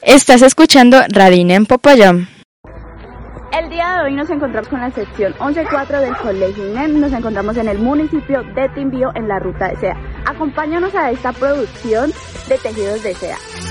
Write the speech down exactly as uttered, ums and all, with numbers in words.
Estás escuchando Radina en Popayán. El día de hoy nos encontramos con la sección once cuatro del Colegio I N E M. Nos encontramos en el municipio de Timbío, en la ruta de seda. Acompáñanos a esta producción de tejidos de seda.